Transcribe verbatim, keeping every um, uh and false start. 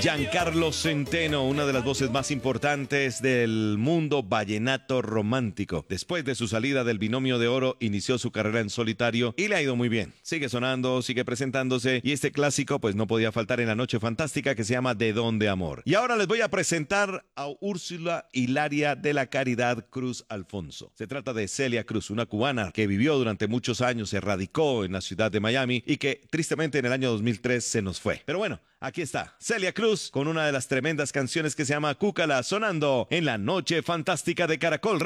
Giancarlo Centeno, una de las voces más importantes del mundo vallenato romántico. Después de su salida del Binomio de Oro, inició su carrera en solitario y le ha ido muy bien. Sigue sonando, sigue presentándose y este clásico pues no podía faltar en la noche fantástica que se llama De Dónde Amor. Y ahora les voy a presentar a Úrsula Hilaria de la Caridad Cruz Alfonso. Se trata de Celia Cruz, una cubana que vivió durante muchos años, se radicó en la ciudad de Miami y que tristemente en el año dos mil tres se nos fue. Pero bueno, aquí está Celia Cruz con una de las tremendas canciones que se llama Cúcala, sonando en la noche fantástica de Caracol.